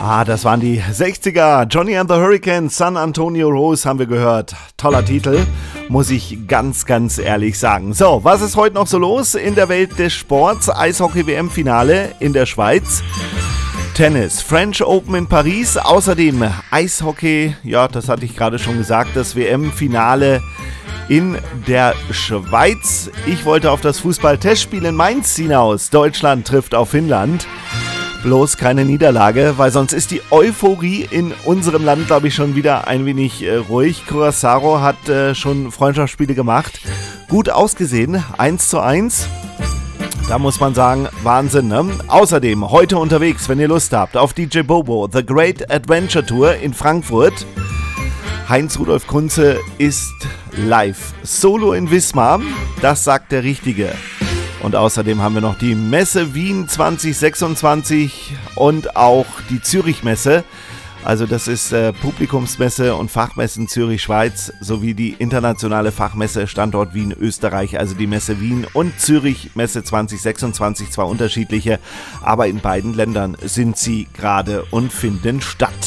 Das waren die 60er. Johnny and the Hurricanes, San Antonio Rose haben wir gehört. Toller Titel, muss ich ganz, ganz ehrlich sagen. So, was ist heute noch so los in der Welt des Sports? Eishockey-WM-Finale in der Schweiz. Tennis, French Open in Paris. Außerdem Eishockey, ja, das hatte ich gerade schon gesagt, das WM-Finale in der Schweiz. Ich wollte auf das Fußball-Testspiel in Mainz hinaus. Deutschland trifft auf Finnland. Bloß keine Niederlage, weil sonst ist die Euphorie in unserem Land, glaube ich, schon wieder ein wenig ruhig. Curaçao hat schon Freundschaftsspiele gemacht. Gut ausgesehen, 1:1. Da muss man sagen, Wahnsinn, ne? Außerdem heute unterwegs, wenn ihr Lust habt, auf DJ Bobo, The Great Adventure Tour in Frankfurt. Heinz-Rudolf Kunze ist live. Solo in Wismar, das sagt der Richtige. Und außerdem haben wir noch die Messe Wien 2026 und auch die Zürich-Messe. Also das ist Publikumsmesse und Fachmessen Zürich-Schweiz sowie die internationale Fachmesse Standort Wien, Österreich. Also die Messe Wien und Zürich-Messe 2026, zwar unterschiedliche, aber in beiden Ländern sind sie gerade und finden statt.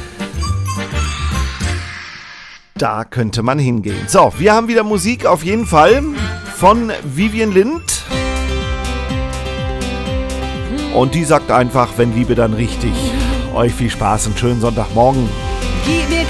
Da könnte man hingehen. So, wir haben wieder Musik auf jeden Fall von Vivian Lind. Und die sagt einfach, wenn Liebe, dann richtig. Euch viel Spaß und schönen Sonntagmorgen. Gib mir